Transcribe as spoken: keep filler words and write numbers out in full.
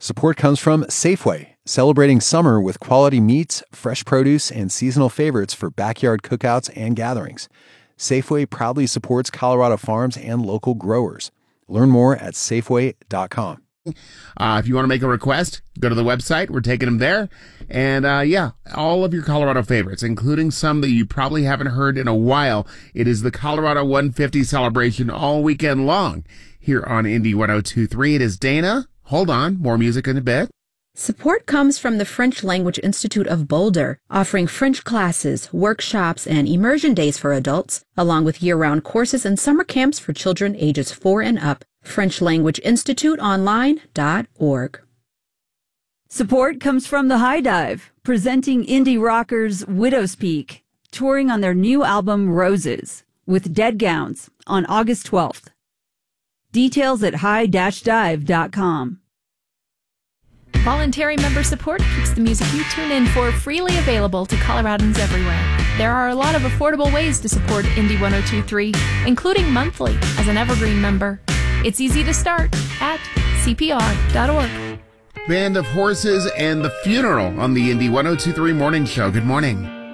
Support comes from Safeway, celebrating summer with quality meats, fresh produce, and seasonal favorites for backyard cookouts and gatherings. Safeway proudly supports Colorado farms and local growers. Learn more at Safeway dot com. Uh, if you want to make a request, go to the website. We're taking them there. And, uh, yeah, all of your Colorado favorites, including some that you probably haven't heard in a while. It is the Colorado one fifty celebration all weekend long here on Indy one oh two point three. It is Dana. Hold on. More music in a bit. Support comes from the French Language Institute of Boulder, offering French classes, workshops, and immersion days for adults, along with year-round courses and summer camps for children ages four and up. French Language Institute Online dot org. Support comes from The High Dive, presenting indie rockers Widow's Peak, touring on their new album Roses, with Dead Gowns, on August twelfth. Details at high dash dive dot com. Voluntary member support keeps the music you tune in for freely available to Coloradans everywhere. There are a lot of affordable ways to support Indy one oh two point three, including monthly as an Evergreen member. It's easy to start at C P R dot org. Band of Horses and The Funeral on the Indy one oh two point three Morning Show. Good morning.